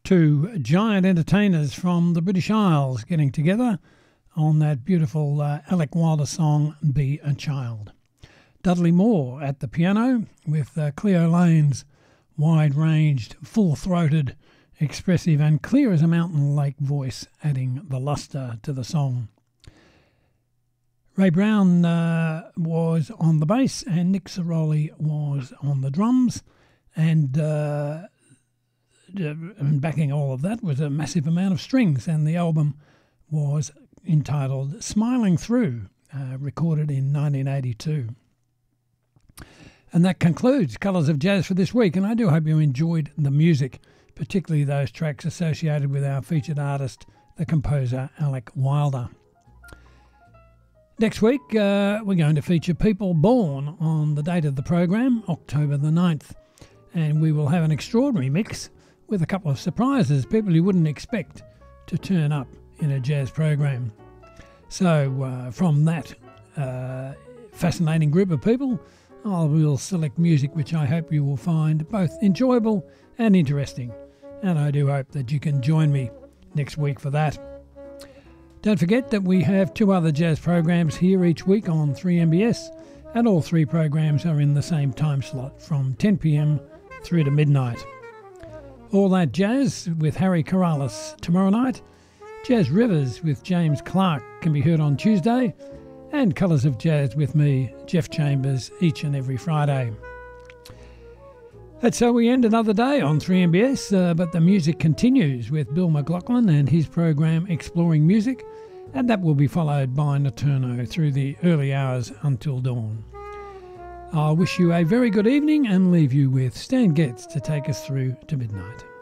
Two giant entertainers from the British Isles getting together on that beautiful Alec Wilder song, Be a Child. Dudley Moore at the piano with Cleo Lane's wide-ranged, full-throated, expressive and clear as a mountain lake voice adding the lustre to the song. Ray Brown was on the bass and Nick Ciroli was on the drums, and backing all of that was a massive amount of strings, and the album was entitled Smiling Through, recorded in 1982. And that concludes Colours of Jazz for this week, and I do hope you enjoyed the music, particularly those tracks associated with our featured artist, the composer Alec Wilder. Next week, we're going to feature people born on the date of the program, October the 9th, and we will have an extraordinary mix with a couple of surprises, people you wouldn't expect to turn up in a jazz program. So from that fascinating group of people, I will select music which I hope you will find both enjoyable and interesting, and I do hope that you can join me next week for that. Don't forget that we have two other jazz programs here each week on 3MBS, and all three programs are in the same time slot from 10 p.m. through to midnight. All That Jazz with Harry Corrales tomorrow night, Jazz Rivers with James Clark can be heard on Tuesday, and Colours of Jazz with me, Jeff Chambers, each and every Friday. That's how we end another day on 3MBS, but the music continues with Bill McLaughlin and his program Exploring Music, and that will be followed by Nocturno through the early hours until dawn. I wish you a very good evening and leave you with Stan Getz to take us through to midnight.